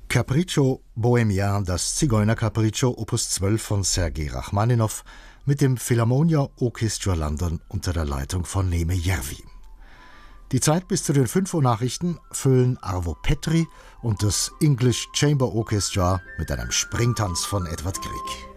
Capriccio Bohemien, das Zigeuner-Capriccio, Opus 12 von Sergei Rachmaninow mit dem Philharmonia Orchestra London unter der Leitung von Neme Järvi. Die Zeit bis zu den 5 Uhr Nachrichten füllen Arvo Petri und das English Chamber Orchestra mit einem Springtanz von Edward Grieg.